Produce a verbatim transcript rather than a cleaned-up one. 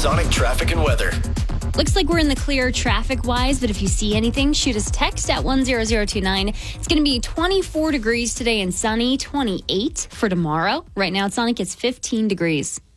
Sonic traffic and weather. Looks like we're in the clear traffic-wise, but if you see anything, shoot us text at one zero zero two nine. It's going to be twenty-four degrees today and sunny, twenty-eight for tomorrow. Right now at Sonic, it's fifteen degrees.